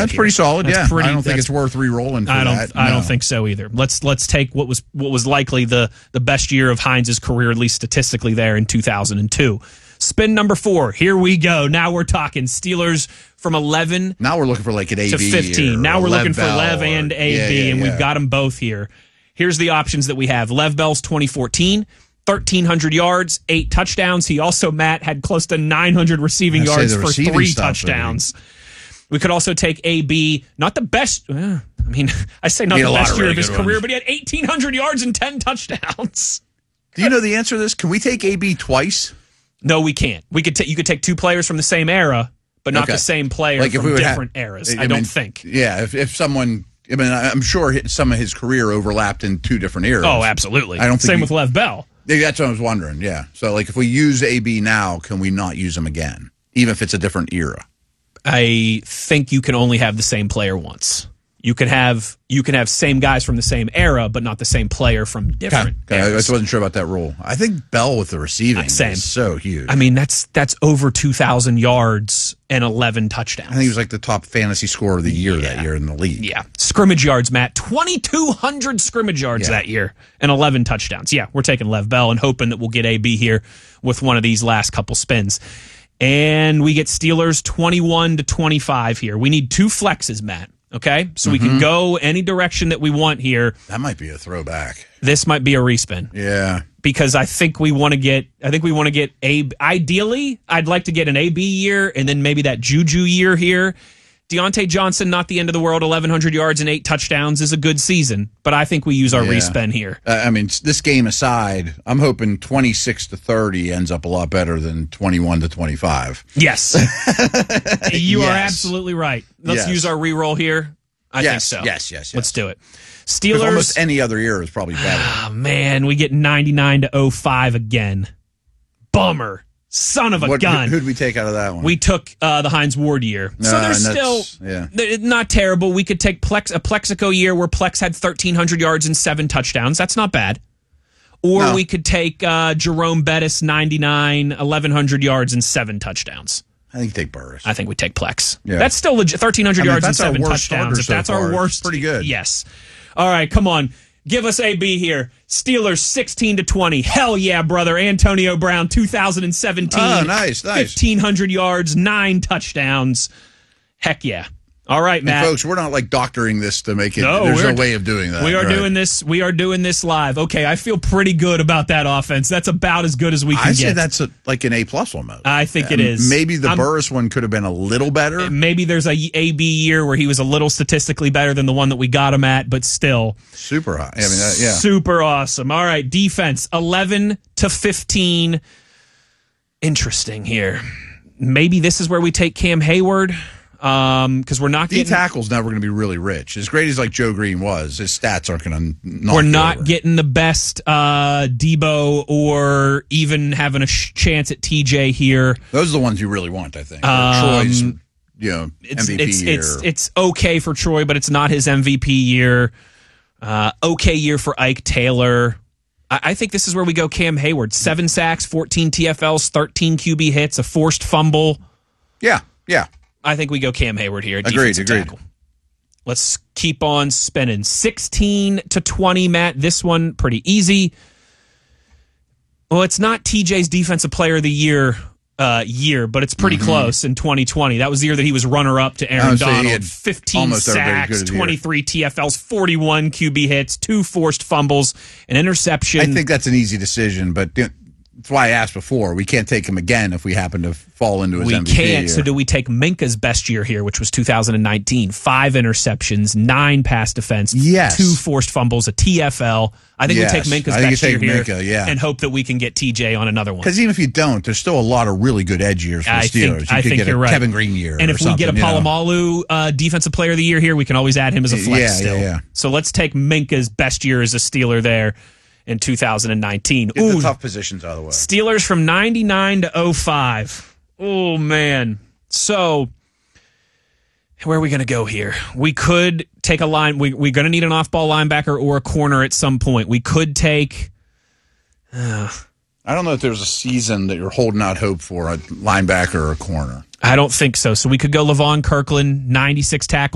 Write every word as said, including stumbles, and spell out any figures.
That's here. pretty solid. That's yeah, pretty, I don't think it's worth re-rolling. For I don't. that. I No. don't think so either. Let's let's take what was what was likely the the best year of Hines' career, at least statistically, there in two thousand two. Spin number four. Here we go. Now we're talking Steelers from eleven. Now we're looking for like an A B to fifteen. Now we're Lev looking for Bell Lev or, and A B, yeah, yeah, and yeah. we've got them both here. Here's the options that we have. Lev Bell's twenty fourteen, thirteen hundred yards, eight touchdowns. He also, Matt, had close to nine hundred receiving I say yards the for receiving three stuff, touchdowns. We could also take A B, not the best. Uh, I mean, I say not He had the a lot best of year really of his good career, ones. but he had eighteen hundred yards and ten touchdowns. Do you know the answer to this? Can we take A B twice? No, we can't. We could take. You could take two players from the same era, but not Okay. the same player Like if from we would different have, eras. I I, don't mean, think. Yeah, if, if someone, I mean, I'm sure some of his career overlapped in two different eras. Oh, absolutely. I don't think Same we- with Lev Bell. Yeah, that's what I was wondering. Yeah, so like if we use A B now, can we not use him again, even if it's a different era? I think you can only have the same player once. You can have you can have same guys from the same era, but not the same player from different Okay, I eras. just wasn't sure about that rule. I think Bell with the receiving Same. is so huge. I mean, that's that's over two thousand yards and eleven touchdowns. I think he was like the top fantasy scorer of the year that year in the league. Yeah. Scrimmage yards, Matt. twenty-two hundred scrimmage yards Yeah. that year and eleven touchdowns. Yeah, we're taking Lev Bell and hoping that we'll get A B here with one of these last couple spins. And we get Steelers twenty-one to twenty-five here. We need two flexes, Matt. Okay? So we Mm-hmm. can go any direction that we want here. That might be a throwback. This might be a respin. Yeah. Because I think we want to get, I think we want to get a, ideally, I'd like to get an A B year and then maybe that Juju year here. Deontay Johnson, not the end of the world, eleven hundred yards and eight touchdowns is a good season, but I think we use our Yeah. respin here. Uh, I mean, this game aside, I'm hoping twenty-six to thirty ends up a lot better than twenty-one to twenty-five. Yes. You are Yes. absolutely right. Let's Yes. use our reroll here. I Yes, think so. yes, yes, yes. Let's do it. 'Cause Steelers. almost any other year is probably better. Oh, man, we get ninety-nine to oh five again. Bummer. Son of a What, gun. who did we take out of that one? We took uh, the Hines Ward year. So Uh, there's and still that's- yeah. they're not terrible. We could take Plex, a Plexico year where Plex had thirteen hundred yards and seven touchdowns. That's not bad. Or No. we could take uh, Jerome Bettis, ninety-nine, eleven hundred yards and seven touchdowns. I think take Burris. I think we take Plex. Yeah. That's still legit. thirteen hundred I mean, yards if and that's our seven worst starter touchdowns. If so that's our far, it's worst. pretty good. Yes. All right, come on. Give us A B here. Steelers sixteen to twenty. Hell yeah, brother. Antonio Brown, two thousand seventeen. Oh, nice, nice. fifteen hundred yards, nine touchdowns. Heck yeah. All right, And Matt. folks, we're not like doctoring this to make it. No, there's we're- no way of doing that. We are right? doing this. We are doing this live. Okay, I feel pretty good about that offense. That's about as good as we can I get. say that's a, like an A plus almost. I think it Um, is. Maybe the I'm- Burris one could have been a little better. Maybe there's a A B year where he was a little statistically better than the one that we got him at, but still Super high. I mean, uh, yeah. super awesome. All right, defense eleven to fifteen. Interesting here. Maybe this is where we take Cam Hayward um, because we're not D getting tackle's never going to be really rich. As great as like Joe Green was, his stats aren't going to. we're not over. getting the best uh, Debo or even having a sh- chance at T J here. Those are the ones you really want, I think. Or Um, Troy's, you know, It's M V P it's year. it's it's okay for Troy, but it's not his M V P year. Uh, okay year for Ike Taylor. I, I think this is where we go. Cam Hayward, seven sacks, fourteen T F Ls, thirteen Q B hits, a forced fumble. yeah, yeah. I think we go Cam Hayward here. Agreed, defensive agreed. tackle. Let's keep on spinning. sixteen to twenty, Matt. This one pretty easy. Well, it's not T J's defensive player of the year uh, year, but it's pretty Mm-hmm. close in twenty twenty. That was the year that he was runner up to I Aaron would say he Donald. had fifteen almost everybody sacks, good of the year. twenty-three T F Ls, forty-one Q B hits, two forced fumbles, an interception. I think that's an easy decision, but you know, that's why I asked before. We can't take him again if we happen to fall into his we M V P can't. year. So do we take Minka's best year here, which was two thousand nineteen? Five interceptions, nine pass defense, Yes. two forced fumbles, a T F L. I think Yes. we take Minka's I think best you year take here Minka, yeah. and hope that we can get T J on another one. Because even if you don't, there's still a lot of really good edge years for the I Steelers. think, you I could think get you're a right. Kevin Green year, and or if we get a something, you know. Palomalu uh, defensive player of the year here, we can always add him as a flex Yeah, still. yeah, yeah. So let's take Minka's best year as a Steeler there in two thousand nineteen. Get Ooh, the tough positions out of the way. Steelers from ninety-nine to oh five. Oh, man. So, where are we going to go here? We could take a line. We, we're going to need an off-ball linebacker or a corner at some point. We could take... Uh, I don't know if there's a season that you're holding out hope for, a linebacker or a corner. I don't think so. So we could go Levon Kirkland, ninety-six tackles.